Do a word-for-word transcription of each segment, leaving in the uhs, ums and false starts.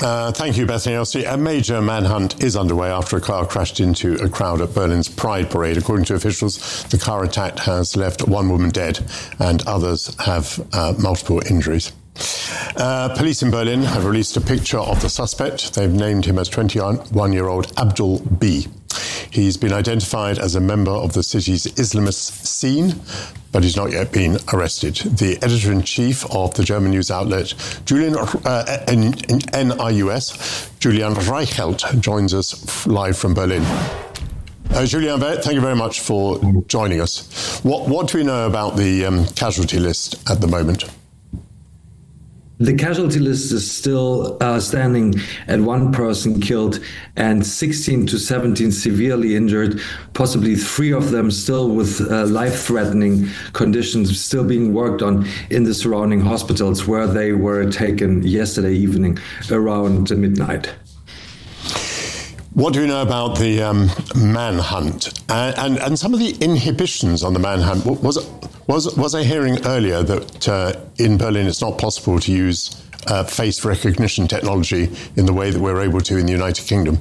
Uh, thank you, Bethany Elsey. A major manhunt is underway after a car crashed into a crowd at Berlin's Pride Parade. According to officials, the car attack has left one woman dead and others have uh, multiple injuries. Uh, police in Berlin have released a picture of the suspect. They've named him as twenty-one-year-old Abdul B. He's been identified as a member of the city's Islamist scene, but he's not yet been arrested. The editor-in-chief of the German news outlet Julian uh, N I U S, Julian Reichelt, joins us live from Berlin. Uh, Julian, thank you very much for joining us. What, what do we know about the um, casualty list at the moment? The casualty list is still uh, standing at one person killed and sixteen to seventeen severely injured, possibly three of them still with uh, life-threatening conditions still being worked on in the surrounding hospitals where they were taken yesterday evening around midnight. What do we know about the um, manhunt and, and and some of the inhibitions on the manhunt? Was was was I hearing earlier that uh, in Berlin it's not possible to use uh, face recognition technology in the way that we're able to in the United Kingdom?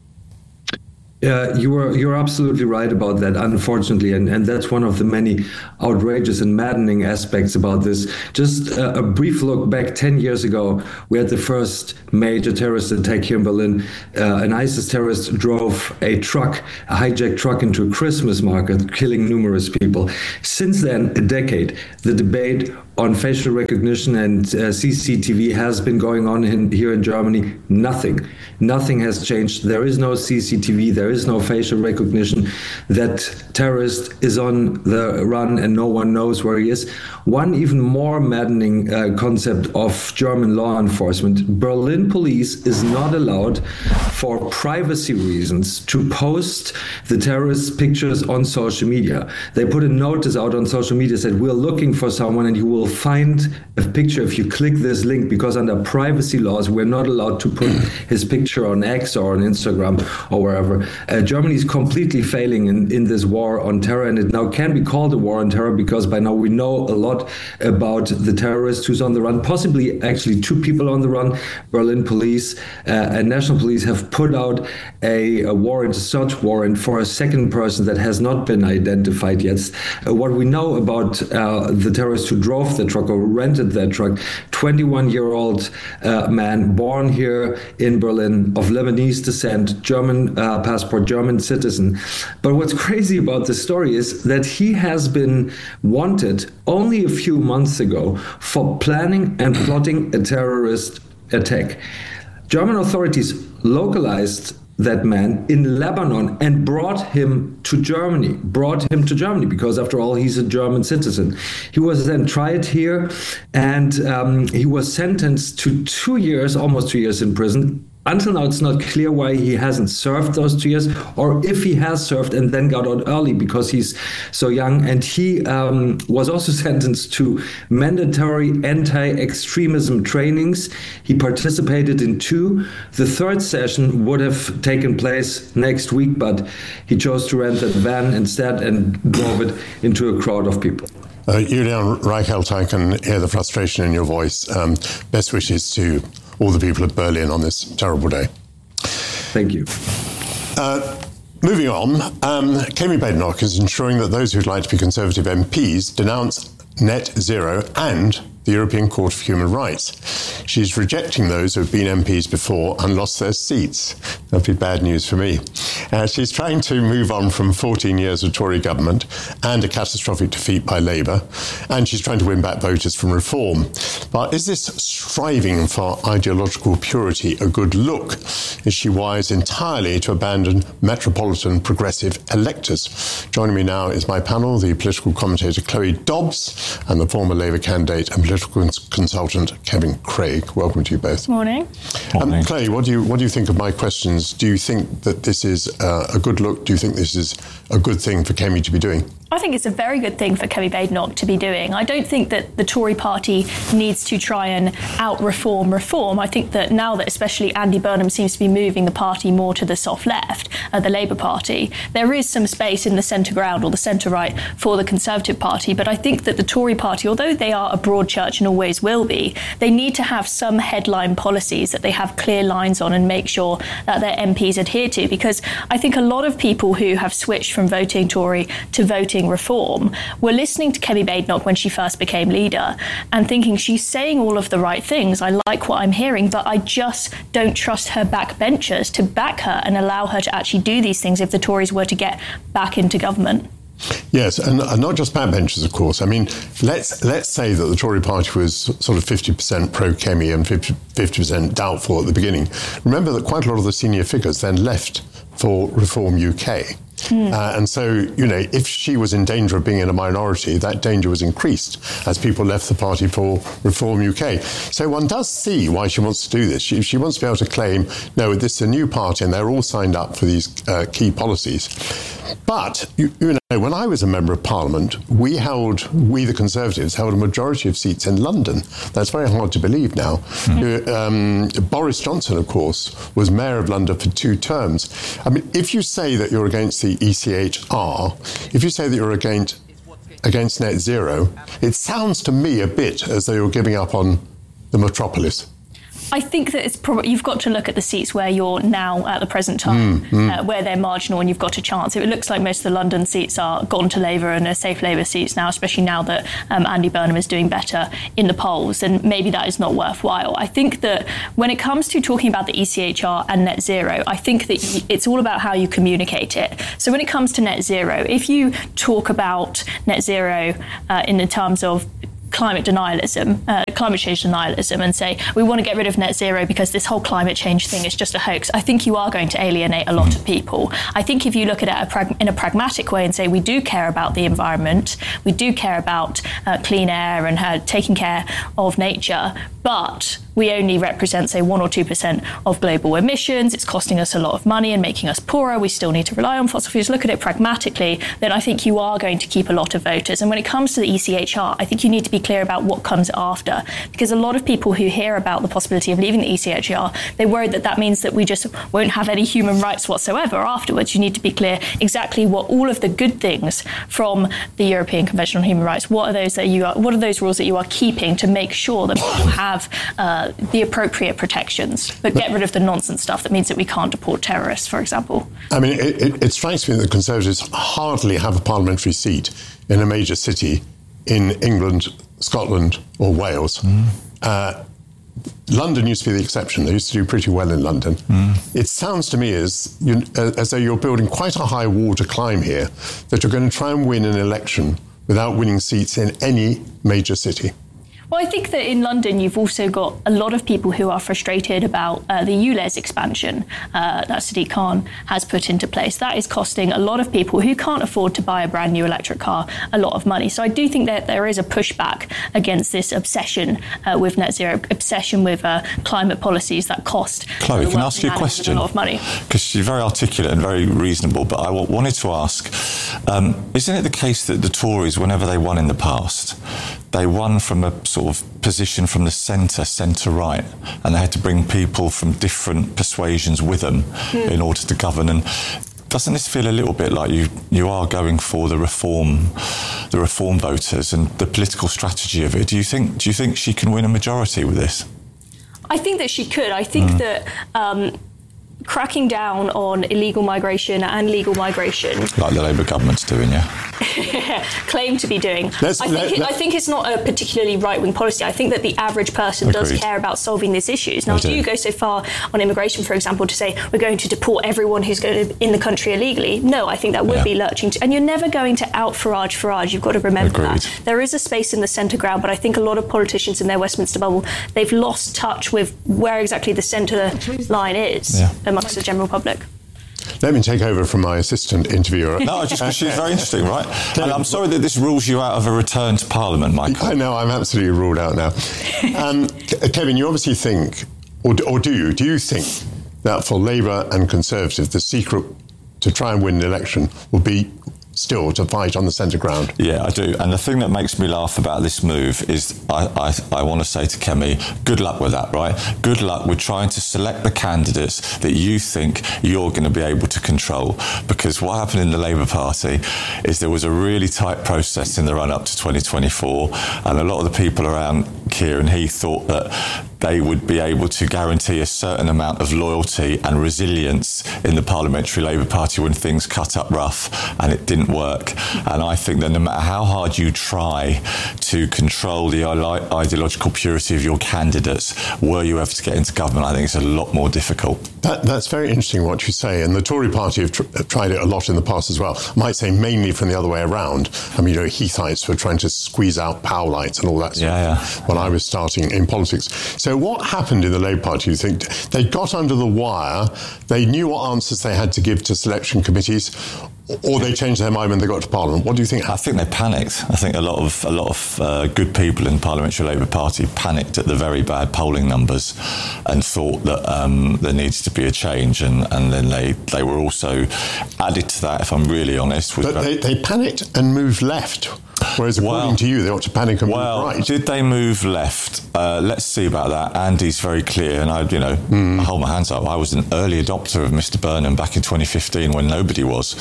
Yeah, you were you're absolutely right about that, unfortunately, and, and that's one of the many outrageous and maddening aspects about this. Just a, a brief look back ten years ago, we had the first major terrorist attack here in Berlin. Uh, an ISIS terrorist drove a truck, a hijacked truck, into a Christmas market, killing numerous people. Since then, a decade, the debate on facial recognition and uh, C C T V has been going on in, here in Germany. Nothing. Nothing has changed. There is no C C T V. There is no facial recognition. That terrorist is on the run and no one knows where he is. One even more maddening uh, concept of German law enforcement. Berlin police is not allowed, for privacy reasons, to post the terrorist pictures on social media. They put a notice out on social media, said, we're looking for someone and you will find a picture if you click this link, because under privacy laws, we're not allowed to put his picture on X or on Instagram or wherever. Uh, Germany is completely failing in, in this war on terror, and it now can be called a war on terror because by now we know a lot about the terrorist who's on the run, possibly actually two people on the run. Berlin police uh, and national police have put out a, a warrant, a search warrant for a second person that has not been identified yet. Uh, what we know about uh, the terrorist who drove the truck or rented that truck, twenty-one-year-old uh, man born here in Berlin of Lebanese descent, German uh, passport, German citizen. But what's crazy about this story is that he has been wanted only a few months ago for planning and plotting a terrorist attack. German authorities localized that man in Lebanon and brought him to Germany, brought him to Germany because after all, he's a German citizen. He was then tried here and um, he was sentenced to two years, almost two years in prison. Until now, it's not clear why he hasn't served those two years, or if he has served and then got out early because he's so young. And he um, was also sentenced to mandatory anti-extremism trainings. He participated in two. The third session would have taken place next week, but he chose to rent a van instead and drove it into a crowd of people. Uh, Julian Reichelt, I can hear the frustration in your voice. Um, best wishes to all the people of Berlin on this terrible day. Thank you. Uh, moving on, um, Kemi Badenoch is ensuring that those who'd like to be Conservative M Ps denounce net zero and the European Court of Human Rights. She's rejecting those who have been M Ps before and lost their seats. That'd be bad news for me. Uh, she's trying to move on from fourteen years of Tory government and a catastrophic defeat by Labour, and she's trying to win back voters from reform. But is this striving for ideological purity a good look? Is she wise entirely to abandon metropolitan progressive electors? Joining me now is my panel, the political commentator Chloe Dobbs and the former Labour candidate and political consultant Kevin Craig. Welcome to you both. Morning. Um, Chloe, what do you what do you think of my questions? Do you think that this is uh, a good look? Do you think this is a good thing for Kemi to be doing? I think it's a very good thing for Kemi Badenoch to be doing. I don't think that the Tory party needs to try and out-reform reform. I think that now that especially Andy Burnham seems to be moving the party more to the soft left, uh, the Labour Party, there is some space in the centre ground or the centre-right for the Conservative Party. But I think that the Tory party, although they are a broad church and always will be, they need to have some headline policies that they have clear lines on and make sure that their M Ps adhere to. Because I think a lot of people who have switched from voting Tory to voting Reform were listening to Kemi Badenoch when she first became leader and thinking she's saying all of the right things. I like what I'm hearing, but I just don't trust her backbenchers to back her and allow her to actually do these things if the Tories were to get back into government. Yes, and, and not just backbenchers, of course. I mean, let's let's say that the Tory party was sort of fifty percent pro-Kemi and fifty percent doubtful at the beginning. Remember that quite a lot of the senior figures then left for Reform U K. Mm. Uh, and so, you know, if she was in danger of being in a minority, that danger was increased as people left the party for Reform U K. So one does see why she wants to do this. She, she wants to be able to claim, no, this is a new party and they're all signed up for these uh, key policies. But, you, you know, when I was a member of Parliament, we held, we the Conservatives, held a majority of seats in London. That's very hard to believe now. Mm. Um, Boris Johnson, of course, was Mayor of London for two terms. I mean, if you say that you're against the E C H R, if you say that you're against against net zero, it sounds to me a bit as though you're giving up on the metropolis. I think that it's probably, you've got to look at the seats where you're now at the present time, mm, mm. Uh, where they're marginal and you've got a chance. It looks like most of the London seats are gone to Labour and are safe Labour seats now, especially now that um, Andy Burnham is doing better in the polls, and maybe that is not worthwhile. I think that when it comes to talking about the E C H R and net zero, I think that it's all about how you communicate it. So when it comes to net zero, if you talk about net zero uh, in the terms of climate denialism, uh, climate change denialism, and say we want to get rid of net zero because this whole climate change thing is just a hoax, I think you are going to alienate a lot of people. I think if you look at it a prag- in a pragmatic way and say we do care about the environment, we do care about uh, clean air and uh, taking care of nature, but we only represent, say, one or two percent of global emissions. It's costing us a lot of money and making us poorer. We still need to rely on fossil fuels. Look at it pragmatically, then I think you are going to keep a lot of voters. And when it comes to the E C H R, I think you need to be clear about what comes after, because a lot of people who hear about the possibility of leaving the E C H R, they worry that that means that we just won't have any human rights whatsoever afterwards. You need to be clear exactly what all of the good things from the European Convention on Human Rights, what are those that you are, what are those rules that you are keeping to make sure that people have uh, the appropriate protections, but get rid of the nonsense stuff that means that we can't deport terrorists, for example. I mean, it, it, it strikes me that the Conservatives hardly have a parliamentary seat in a major city in England, Scotland or Wales. Mm. Uh, London used to be the exception. They used to do pretty well in London. Mm. It sounds to me as, you, as though you're building quite a high wall to climb here, that you're going to try and win an election without winning seats in any major city. Well, I think that in London, you've also got a lot of people who are frustrated about uh, the ULEZ expansion uh, that Sadiq Khan has put into place. That is costing a lot of people who can't afford to buy a brand new electric car a lot of money. So I do think that there is a pushback against this obsession uh, with net zero, obsession with uh, climate policies that cost Chloe, can I ask you a question? A lot of money. Because you're very articulate and very reasonable, but I w- wanted to ask, um, isn't it the case that the Tories, whenever they won in the past, they won from a sort of position from the centre, centre-right, and they had to bring people from different persuasions with them mm. in order to govern. And doesn't this feel a little bit like you you are going for the reform, the reform voters and the political strategy of it? Do you think do you think she can win a majority with this? I think that she could. I think mm. that. Um, cracking down on illegal migration and legal migration, like the Labour government's doing, yeah, claim to be doing. Let's, I think let, it, I think it's not a particularly right-wing policy. I think that the average person Agreed. does care about solving these issues. Now, do. do you go so far on immigration, for example, to say we're going to deport everyone who's going to, in the country illegally? No, I think that would yeah. be lurching to, and you're never going to out Farage Farage. You've got to remember Agreed. that there is a space in the centre ground, but I think a lot of politicians in their Westminster bubble, they've lost touch with where exactly the centre line is. Yeah. Amongst the general public. Let me take over from my assistant interviewer. No, just because she's very interesting, right? And I'm sorry that this rules you out of a return to Parliament, Michael. I know, I'm absolutely ruled out now. Um, Kevin, you obviously think, or, or do you, do you think that for Labour and Conservative, the secret to try and win an election will be still to fight on the centre ground. Yeah, I do. And the thing that makes me laugh about this move is I, I, I want to say to Kemi, good luck with that, right? Good luck with trying to select the candidates that you think you're going to be able to control. Because what happened in the Labour Party is there was a really tight process in the run-up to twenty twenty-four, and a lot of the people around Keir and Heath thought that they would be able to guarantee a certain amount of loyalty and resilience in the Parliamentary Labour Party when things cut up rough, and it didn't work. And I think that no matter how hard you try to control the ideological purity of your candidates, were you ever to get into government, I think it's a lot more difficult. That, that's very interesting what you say, and the Tory party have, tr- have tried it a lot in the past as well. I might say mainly from the other way around. I mean, you know, Heathites were trying to squeeze out Powellites and all that sort yeah, of yeah. thing when I was starting in politics. So what happened in the Labour Party, you think? They got under the wire, they knew what answers they had to give to selection committees, or they changed their mind when they got to Parliament? What do you think happened? I think they panicked. I think a lot of a lot of uh, good people in the Parliamentary Labour Party panicked at the very bad polling numbers and thought that um, there needs to be a change, and, and then they, they were also added to that, if I'm really honest. But they, they panicked and moved left. Whereas according well, to you, they ought to panic and well, move right. Did they move left? Uh, let's see about that. Andy's very clear, and I, you know, mm. I hold my hands up. I was an early adopter of Mister Burnham back in twenty fifteen when nobody was,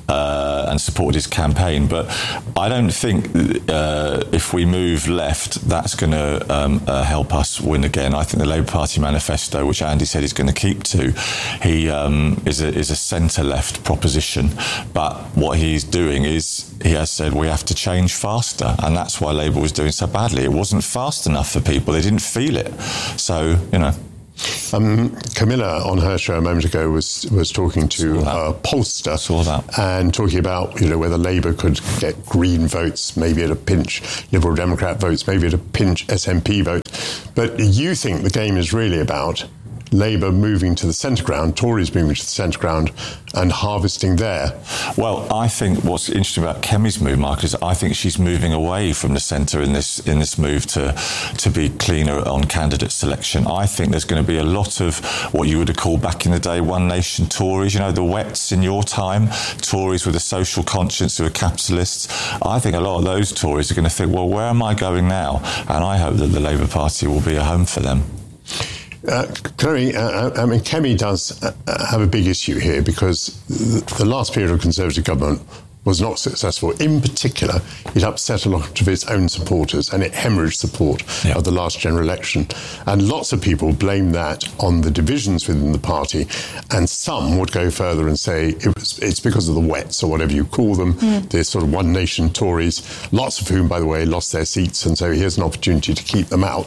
uh, and supported his campaign. But I don't think uh, if we move left, that's going to um, uh, help us win again. I think the Labour Party manifesto, which Andy said he's going to keep to, he um, is a, is a centre-left proposition. But what he's doing is he has said we have to change faster, and that's why Labour was doing so badly. It wasn't fast enough for people. They didn't feel it. So, you know. Um, Camilla on her show a moment ago was was talking to a pollster and talking about, you know, whether Labour could get Green votes, maybe at a pinch Liberal Democrat votes, maybe at a pinch S N P votes. But you think the game is really about Labour moving to the centre ground, Tories moving to the centre ground and harvesting there? Well, I think what's interesting about Kemi's move, Mark, is I think she's moving away from the centre in this in this move to to be cleaner on candidate selection. I think there's going to be a lot of what you would have called back in the day One Nation Tories, you know, the Wets in your time, Tories with a social conscience who are capitalists. I think a lot of those Tories are going to think, well, where am I going now? And I hope that the Labour Party will be a home for them. Uh, Chloe, uh, I mean, Kemi does uh, have a big issue here because the, the last period of Conservative government was not successful. In particular, it upset a lot of its own supporters and it hemorrhaged support yep. of the last general election. And lots of people blame that on the divisions within the party. And some would go further and say it was, it's because of the Wets or whatever you call them, mm. the sort of One Nation Tories, lots of whom, by the way, lost their seats. And so here's an opportunity to keep them out.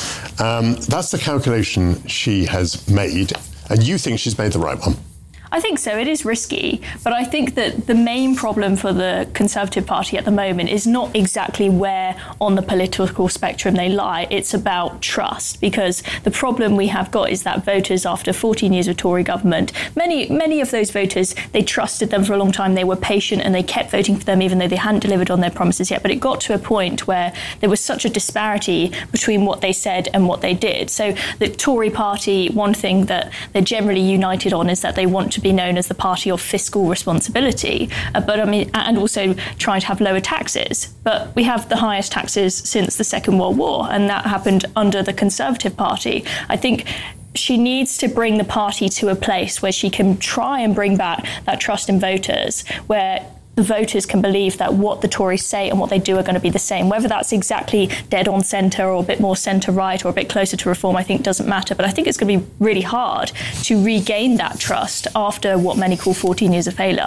Um, that's the calculation she has made. And you think she's made the right one? I think so. It is risky, but I think that the main problem for the Conservative Party at the moment is not exactly where on the political spectrum they lie. It's about trust, because the problem we have got is that voters, after fourteen years of Tory government, many many of those voters, they trusted them for a long time. They were patient and they kept voting for them even though they hadn't delivered on their promises yet. But it got to a point where there was such a disparity between what they said and what they did. So the Tory Party, one thing that they're generally united on is that they want to be known as the party of fiscal responsibility, uh, but I mean, and also trying to have lower taxes. But we have the highest taxes since the Second World War, and that happened under the Conservative Party. I think she needs to bring the party to a place where she can try and bring back that trust in voters, where the voters can believe that what the Tories say and what they do are going to be the same. Whether that's exactly dead on centre or a bit more centre-right or a bit closer to reform, I think doesn't matter. But I think it's going to be really hard to regain that trust after what many call fourteen years of failure.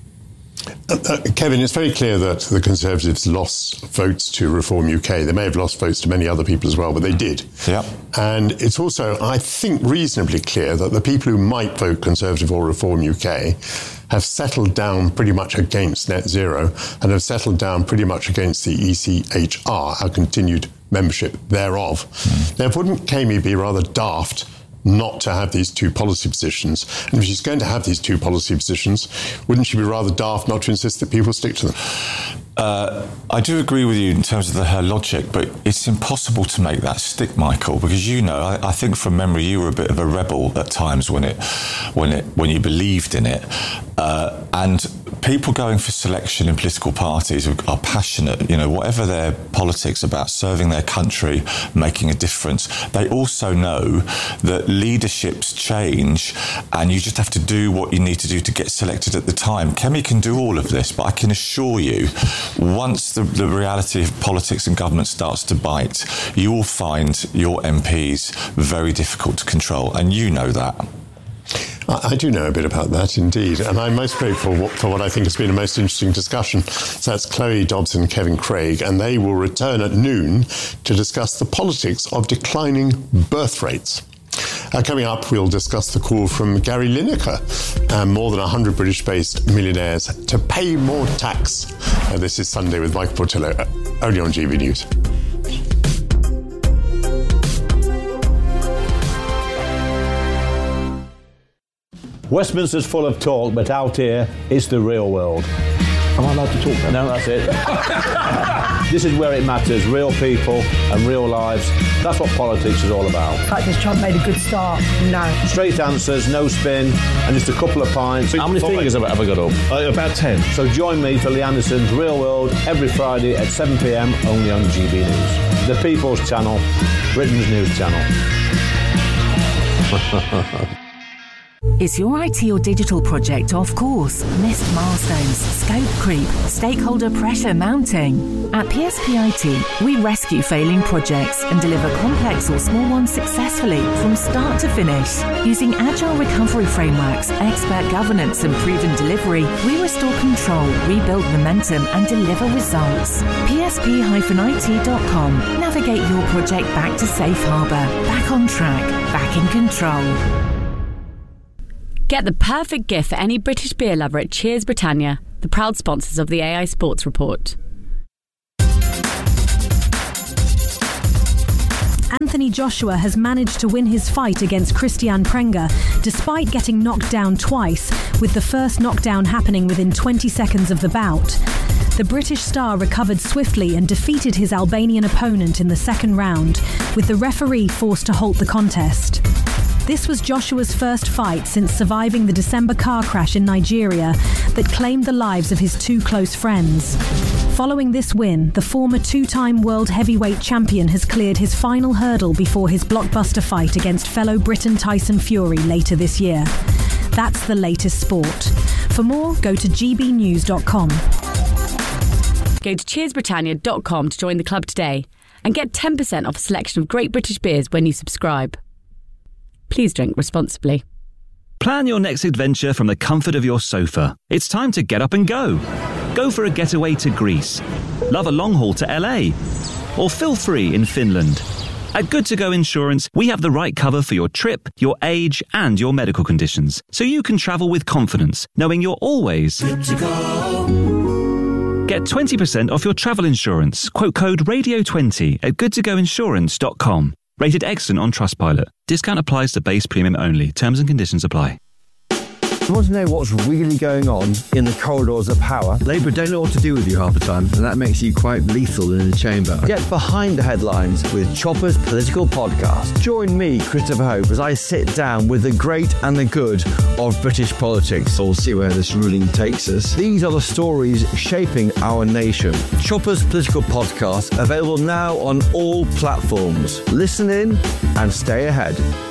Uh, uh, Kevin, it's very clear that the Conservatives lost votes to Reform U K. They may have lost votes to many other people as well, but they did. Yep. And it's also, I think, reasonably clear that the people who might vote Conservative or Reform U K have settled down pretty much against net zero and have settled down pretty much against the E C H R, our continued membership thereof. Mm. Therefore, wouldn't Kemi be rather daft not to have these two policy positions? And if she's going to have these two policy positions, wouldn't she be rather daft not to insist that people stick to them? Uh, I do agree with you in terms of the, her logic, but it's impossible to make that stick, Michael, because, you know, I, I think from memory you were a bit of a rebel at times when it, when it, when you believed in it, uh, and people going for selection in political parties are passionate, you know, whatever their politics about serving their country, making a difference. They also know that leaderships change and you just have to do what you need to do to get selected at the time. Kemi can do all of this, but I can assure you, once the, the reality of politics and government starts to bite, you will find your M Ps very difficult to control, and you know that. I do know a bit about that, indeed, and I'm most grateful for what I think has been a most interesting discussion. So that's Chloe Dobson and Kevin Craig, and they will return at noon to discuss the politics of declining birth rates. Uh, coming up, we'll discuss the call from Gary Lineker and more than one hundred British-based millionaires to pay more tax. Uh, this is Sunday with Michael Portillo, uh, only on G B News. Westminster's full of talk, but out here, it's the real world. Am I allowed to talk then? No, that's it. This is where it matters, real people and real lives. That's what politics is all about. In fact, has Trump made a good start? No. Straight answers, no spin, and just a couple of pints. How many fingers have I ever got up? Uh, about ten. So join me for Lee Anderson's Real World every Friday at seven p.m, only on G B News. The People's Channel, Britain's news channel. Is your I T or digital project off course? Missed milestones, scope creep, stakeholder pressure mounting? At P S P I T, we rescue failing projects and deliver complex or small ones successfully from start to finish. Using agile recovery frameworks, expert governance and proven delivery, we restore control, rebuild momentum and deliver results. P S P I T dot com. Navigate your project back to safe harbour, back on track, back in control. Get the perfect gift for any British beer lover at Cheers Britannia, the proud sponsors of the A I Sports Report. Anthony Joshua has managed to win his fight against Christian Prenga, despite getting knocked down twice, with the first knockdown happening within twenty seconds of the bout. The British star recovered swiftly and defeated his Albanian opponent in the second round, with the referee forced to halt the contest. This was Joshua's first fight since surviving the December car crash in Nigeria that claimed the lives of his two close friends. Following this win, the former two-time world heavyweight champion has cleared his final hurdle before his blockbuster fight against fellow Briton Tyson Fury later this year. That's the latest sport. For more, go to g b news dot com. Go to cheers britannia dot com to join the club today and get ten percent off a selection of great British beers when you subscribe. Please drink responsibly. Plan your next adventure from the comfort of your sofa. It's time to get up and go. Go for a getaway to Greece. Love a long haul to L A. Or feel free in Finland. At Good To Go Insurance, we have the right cover for your trip, your age, and your medical conditions, so you can travel with confidence, knowing you're always good to go. Get twenty percent off your travel insurance. Quote code radio twenty at good to go insurance dot com. Rated excellent on Trustpilot. Discount applies to base premium only. Terms and conditions apply. You want to know what's really going on in the corridors of power? Labour don't know what to do with you half the time, and that makes you quite lethal in the chamber. Get behind the headlines with Chopper's Political Podcast. Join me, Christopher Hope, as I sit down with the great and the good of British politics. We'll see where this ruling takes us. These are the stories shaping our nation. Chopper's Political Podcast, available now on all platforms. Listen in and stay ahead.